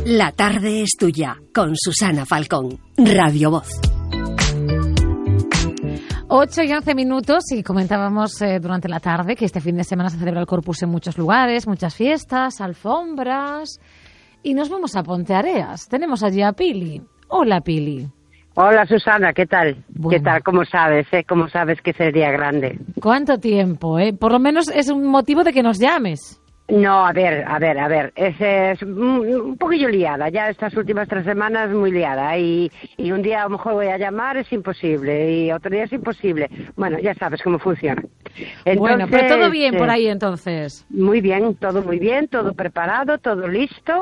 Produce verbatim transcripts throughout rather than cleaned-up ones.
La tarde es tuya, con Susana Falcón, Radio Voz. ocho y once minutos y comentábamos eh, durante la tarde que este fin de semana se celebra el Corpus en muchos lugares, muchas fiestas, alfombras, y nos vamos a Ponteareas. Tenemos allí a Pili. Hola, Pili. Hola, Susana, ¿qué tal? Bueno. ¿Qué tal? ¿Cómo sabes? Eh? ¿Cómo sabes que es el día grande? ¿Cuánto tiempo? Eh? Por lo menos es un motivo de que nos llames. No, a ver, a ver, a ver, es, es un, un poquillo liada, ya estas últimas tres semanas muy liada, y, y un día a lo mejor voy a llamar, es imposible, y otro día es imposible. Bueno, ya sabes cómo funciona. Entonces, bueno, pero todo bien por ahí entonces. Muy bien, todo muy bien, todo preparado, todo listo,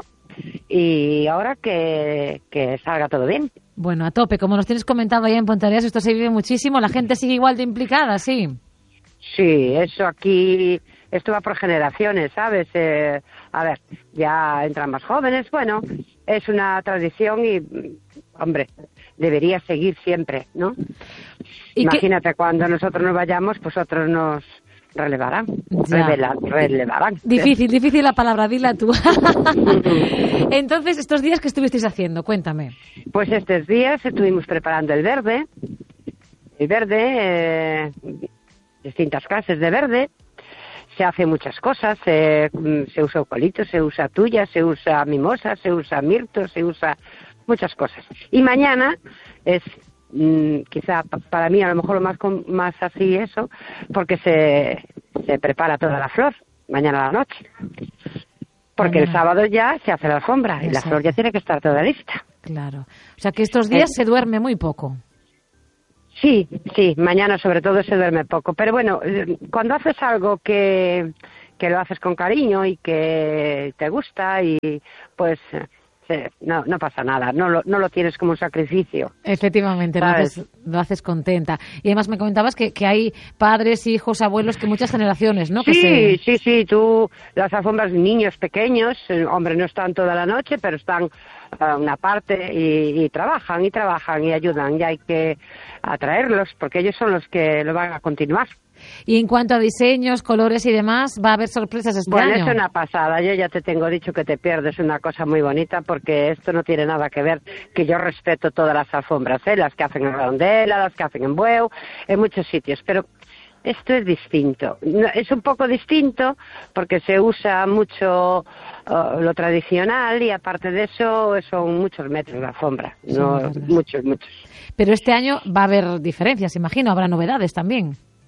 y ahora que, que salga todo bien. Bueno, a tope, como nos tienes comentado ahí en Ponteareas, esto se vive muchísimo, la gente sigue igual de implicada, ¿sí? Sí, eso aquí... Esto va por generaciones, ¿sabes? Eh, a ver, ya entran más jóvenes. Bueno, es una tradición y, hombre, debería seguir siempre, ¿no? ¿Y Imagínate, qué? Cuando nosotros nos vayamos, pues otros nos relevarán. Revela, relevarán. Difícil, difícil la palabra, dila tú. Entonces, ¿estos días qué estuvisteis haciendo? Cuéntame. Pues estos días estuvimos preparando el verde. El verde, eh, distintas clases de verde. Se hace muchas cosas, eh, se usa eucalipto, se usa tuya, se usa mimosa, se usa mirto, se usa muchas cosas. Y mañana es mmm, quizá p- para mí a lo mejor lo más con, más así eso, porque se, se prepara toda la flor mañana a la noche. Porque mañana. El sábado ya se hace la alfombra y la flor ya tiene que estar toda lista. Claro. O sea que estos días eh, se duerme muy poco. Sí, sí, mañana sobre todo se duerme poco, pero bueno, cuando haces algo que, que lo haces con cariño y que te gusta y pues no, no pasa nada, no lo, no lo tienes como un sacrificio. Efectivamente, lo haces, lo haces contenta. Y además me comentabas que, que hay padres, hijos, abuelos, que muchas generaciones, ¿no? Que sí, se... sí, sí, tú, las alfombras, niños pequeños, hombre, no están toda la noche, pero están uh, una parte y, y trabajan y trabajan y ayudan, y hay que atraerlos porque ellos son los que lo van a continuar. Y en cuanto a diseños, colores y demás, ¿va a haber sorpresas este bueno, año? Bueno, es una pasada. Yo ya te tengo dicho que te pierdes una cosa muy bonita porque esto no tiene nada que ver, que yo respeto todas las alfombras, ¿eh? Las que hacen en Redondela, las que hacen en Bueu, en muchos sitios, pero esto es distinto. Es un poco distinto porque se usa mucho uh, lo tradicional y aparte de eso son muchos metros de alfombra, sí, no muchos, muchos. Pero este año va a haber diferencias, imagino, habrá novedades también.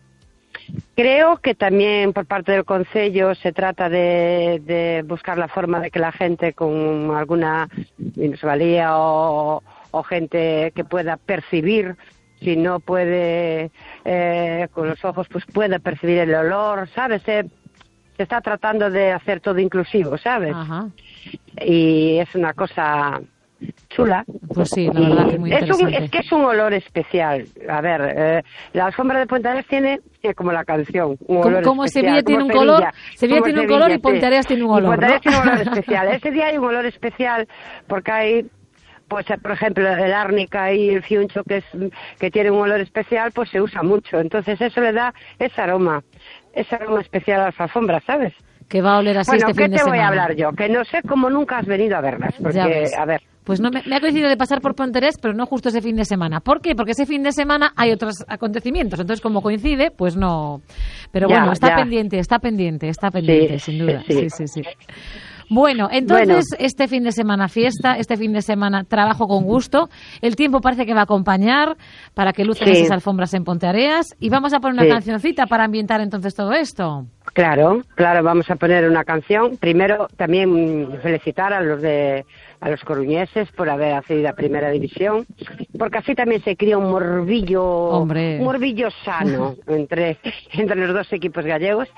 Creo que también por parte del Concello se trata de, de buscar la forma de que la gente con alguna minusvalía o, o gente que pueda percibir, si no puede eh, con los ojos, pues pueda percibir el olor, ¿sabes? Se, se está tratando de hacer todo inclusivo, ¿sabes? Ajá. Y es una cosa chula. Pues sí, la verdad que muy interesante. Es, un, es que es un olor especial. A ver, eh, la alfombra de Ponteareas tiene, tiene como la canción, un olor como especial. Sevilla tiene un Sevilla, color, Sevilla tiene Sevilla, un color y sí. Ponteareas tiene un olor, Ponteareas ¿no? tiene un olor especial. Ese día hay un olor especial porque hay, pues por ejemplo, el árnica y el fiuncho que es que tiene un olor especial, pues se usa mucho. Entonces eso le da ese aroma, ese aroma especial a las alfombras, ¿sabes? Que va a oler así bueno, este fin de semana. Bueno, ¿qué te voy a hablar yo? Que no sé cómo nunca has venido a verlas, porque, a ver... Pues no me, me ha coincidido de pasar por Ponteareas, pero no justo ese fin de semana. ¿Por qué? Porque ese fin de semana hay otros acontecimientos. Entonces, como coincide, pues no... Pero bueno, ya, está ya. pendiente, está pendiente, está pendiente, sí, sin duda. Sí, sí, sí. sí. Bueno, entonces, bueno. este fin de semana fiesta, este fin de semana trabajo con gusto. El tiempo parece que va a acompañar para que lucen sí. esas alfombras en Ponteareas. Y vamos a poner una sí. cancioncita para ambientar entonces todo esto. Claro, claro, vamos a poner una canción. Primero, también felicitar a los de a los coruñeses por haber accedido a Primera División, porque así también se cría un morbillo, Hombre. un morbillo sano entre entre los dos equipos gallegos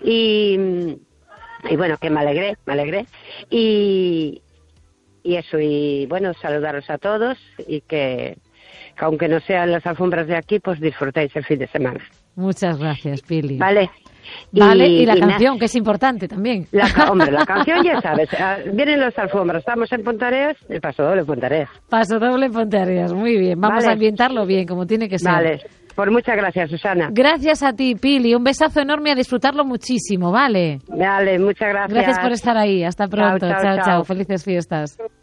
y y bueno, que me alegré, me alegré y y eso y bueno, saludaros a todos y que, que aunque no sean las alfombras de aquí, pues disfrutéis el fin de semana. Muchas gracias, Pili. Vale. Vale, y, y la y canción, na... que es importante también. La, hombre, la canción ya sabes, vienen las alfombras, estamos en Ponteareas, el Paso Doble Ponteareas. Paso Doble Ponteareas, muy bien, vamos vale. a ambientarlo bien, como tiene que ser. Vale, pues muchas gracias, Susana. Gracias a ti, Pili, un besazo enorme, a disfrutarlo muchísimo, ¿vale? Vale, muchas gracias. Gracias por estar ahí, hasta pronto, chao, chao, chao, chao. chao. Felices fiestas.